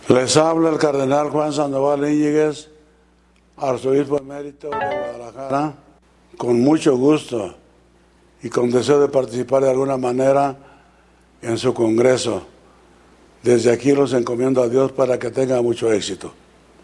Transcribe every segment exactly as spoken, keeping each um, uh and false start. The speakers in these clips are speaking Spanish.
Les habla el cardenal Juan Sandoval Íñiguez, arzobispo emérito de Guadalajara, con mucho gusto y con deseo de participar de alguna manera en su congreso. Desde aquí los encomiendo a Dios para que tenga mucho éxito.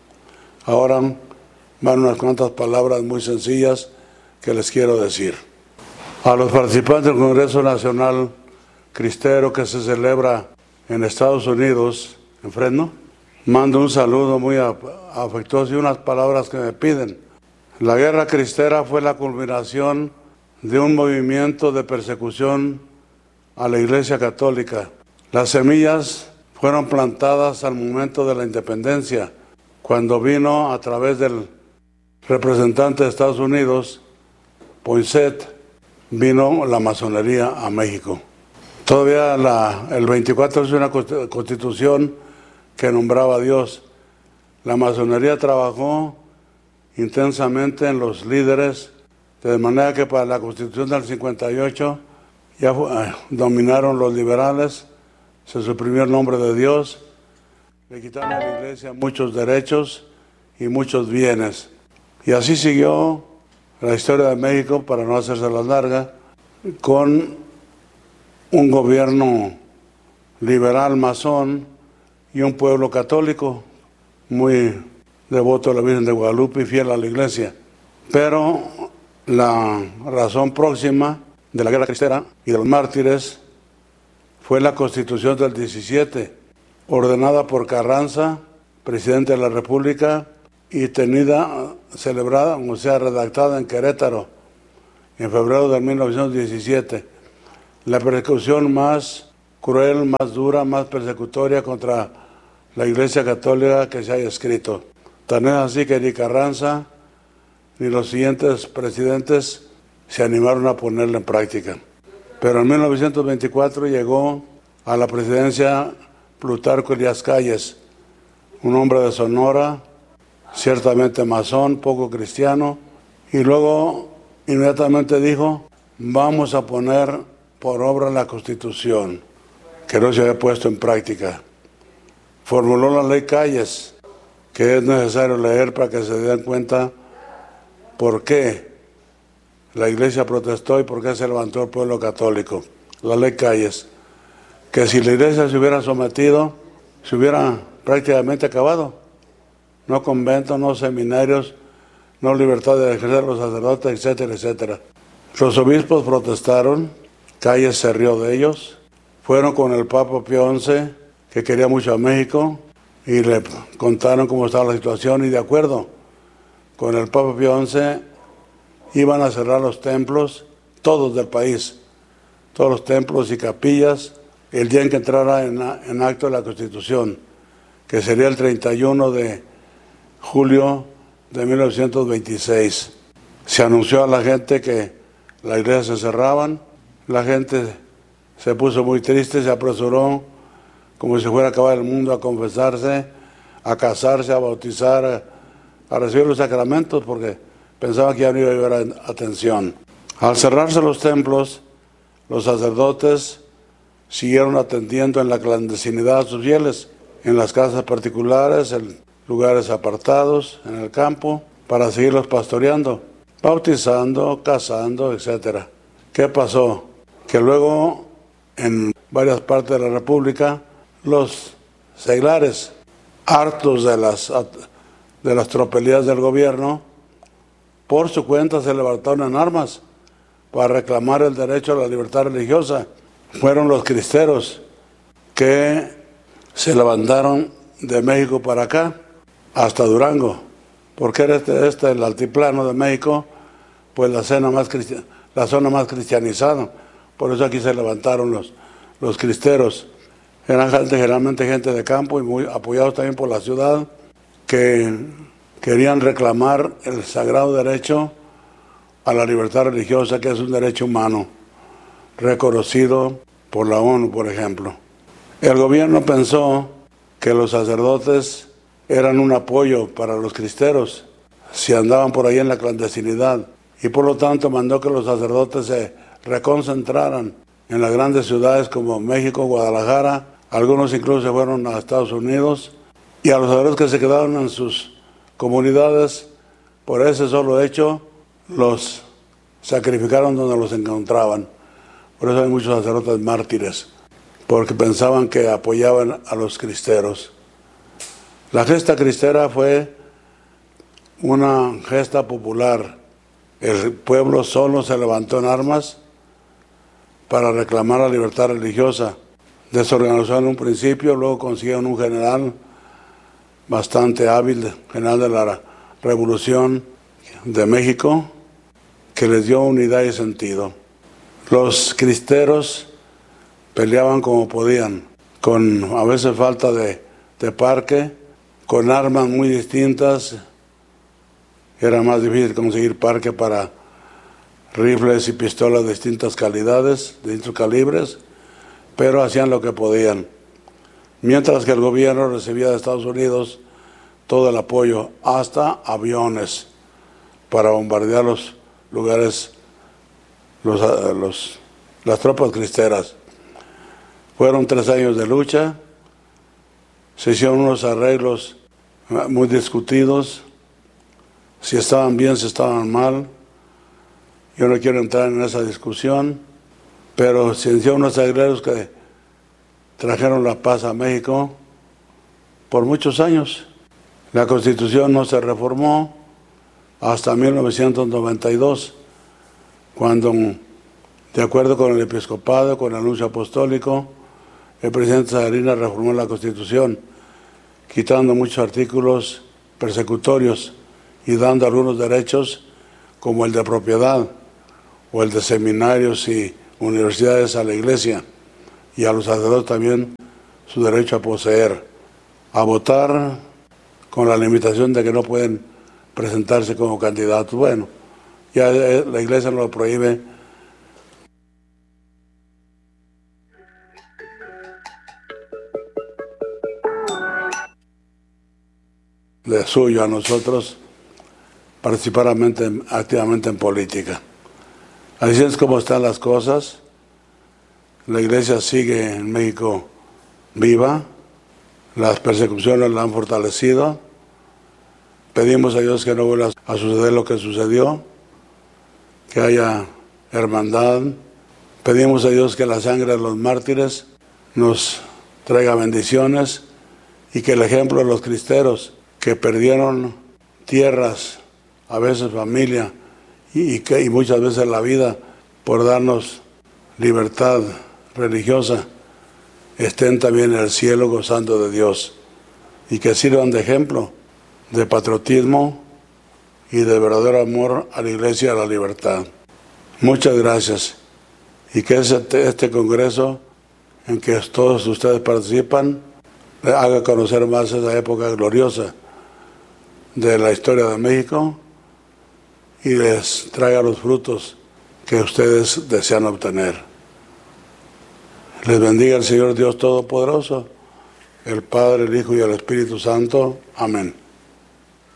Ahora van unas cuantas palabras muy sencillas que les quiero decir. A los participantes del Congreso Nacional Cristero que se celebra en Estados Unidos, en Fresno, mando un saludo muy afectuoso y unas palabras que me piden. La guerra cristera fue la culminación de un movimiento de persecución a la Iglesia Católica. Las semillas fueron plantadas al momento de la independencia, cuando vino a través del representante de Estados Unidos, Poinsett, vino la masonería a México. Todavía la, el veinticuatro es una constitución que nombraba a Dios. La masonería trabajó intensamente en los líderes, de manera que para la constitución del cincuenta y ocho ya eh, dominaron los liberales, se suprimió el nombre de Dios, le quitaron a la iglesia muchos derechos y muchos bienes. Y así siguió la historia de México, para no hacerse la larga, con un gobierno liberal masón y un pueblo católico muy devoto a la Virgen de Guadalupe y fiel a la iglesia. Pero la razón próxima de la guerra cristera y de los mártires fue la Constitución del diecisiete, ordenada por Carranza, presidente de la República, y tenida, celebrada, o sea, redactada en Querétaro, en febrero de mil novecientos diecisiete. La persecución más cruel, más dura, más persecutoria contra la Iglesia Católica que se haya escrito. Tan es así que ni Carranza ni los siguientes presidentes se animaron a ponerla en práctica. Pero en mil novecientos veinticuatro llegó a la presidencia Plutarco Elías Calles, un hombre de Sonora, ciertamente masón, poco cristiano, y luego inmediatamente dijo: vamos a poner por obra la Constitución, que no se había puesto en práctica. Formuló la ley Calles, que es necesario leer para que se den cuenta por qué la iglesia protestó y por qué se levantó el pueblo católico. La ley Calles, que si la iglesia se hubiera sometido, se hubiera prácticamente acabado. No conventos, no seminarios, no libertad de ejercer los sacerdotes, etcétera, etcétera. Los obispos protestaron, Calles se rió de ellos, fueron con el Papa Pío once, que quería mucho a México, y le contaron cómo estaba la situación, y de acuerdo con el Papa Pío once, iban a cerrar los templos, todos del país, todos los templos y capillas, el día en que entrara en, en acto la Constitución, que sería el treinta y uno de julio de mil novecientos veintiséis. Se anunció a la gente que las iglesias se cerraban, la gente se puso muy triste, se apresuró como si fuera a acabar el mundo, a confesarse, a casarse, a bautizar, a, a recibir los sacramentos, porque pensaban que ya no iba a haber atención. Al cerrarse los templos, los sacerdotes siguieron atendiendo en la clandestinidad a sus fieles, en las casas particulares, en lugares apartados, en el campo, para seguirlos pastoreando, bautizando, casando, etcétera. ¿Qué pasó? Que luego, en varias partes de la República, los seglares, hartos de las, de las tropelías del gobierno, por su cuenta se levantaron en armas para reclamar el derecho a la libertad religiosa. Fueron los cristeros que se levantaron de México para acá, hasta Durango, porque era este, este el altiplano de México, pues la zona más, cristi- la zona más cristianizada. Por eso aquí se levantaron los, los cristeros. Eran gente, generalmente gente de campo y muy apoyados también por la ciudad, que querían reclamar el sagrado derecho a la libertad religiosa, que es un derecho humano, reconocido por la ONU, por ejemplo. El gobierno pensó que los sacerdotes eran un apoyo para los cristeros si andaban por ahí en la clandestinidad, y por lo tanto mandó que los sacerdotes se reconcentraran en las grandes ciudades como México, Guadalajara. Algunos incluso se fueron a Estados Unidos Y a los sacerdotes que se quedaron en sus comunidades, por ese solo hecho, los sacrificaron donde los encontraban. Por eso hay muchos sacerdotes mártires, porque pensaban que apoyaban a los cristeros. La gesta cristera fue una gesta popular. El pueblo solo se levantó en armas para reclamar la libertad religiosa. Desorganizó en un principio, luego consiguieron un general bastante hábil, general de la Revolución de México, que les dio unidad y sentido. Los cristeros peleaban como podían, con a veces falta de, de parque, con armas muy distintas. Era más difícil conseguir parque para rifles y pistolas de distintas calidades, de distintos calibres, pero hacían lo que podían. Mientras que el gobierno recibía de Estados Unidos todo el apoyo, hasta aviones, para bombardear los lugares, los, los, las tropas cristeras. Fueron tres años de lucha, se hicieron unos arreglos muy discutidos, si estaban bien, si estaban mal. Yo no quiero entrar en esa discusión, pero se hicieron unos arreglos que trajeron la paz a México por muchos años. La Constitución no se reformó hasta mil novecientos noventa y dos, cuando, de acuerdo con el episcopado, con el anuncio apostólico, el presidente Salinas reformó la Constitución, quitando muchos artículos persecutorios y dando algunos derechos, como el de propiedad o el de seminarios y universidades a la Iglesia, y a los sacerdotes también su derecho a poseer, a votar, con la limitación de que no pueden presentarse como candidatos. Bueno, ya la Iglesia no lo prohíbe. De suyo a nosotros participar activamente en política. Así es como están las cosas. La Iglesia sigue en México viva, las persecuciones la han fortalecido. Pedimos a Dios que no vuelva a suceder lo que sucedió, que haya hermandad. Pedimos a Dios que la sangre de los mártires nos traiga bendiciones y que el ejemplo de los cristeros que perdieron tierras, a veces familia y, y, que, y muchas veces la vida por darnos libertad religiosa, estén también en el cielo gozando de Dios y que sirvan de ejemplo de patriotismo y de verdadero amor a la Iglesia y a la libertad. Muchas gracias, y que este, este congreso en que todos ustedes participan haga conocer más esa época gloriosa de la historia de México y les traiga los frutos que ustedes desean obtener. Les bendiga el Señor Dios Todopoderoso, el Padre, el Hijo y el Espíritu Santo. Amén.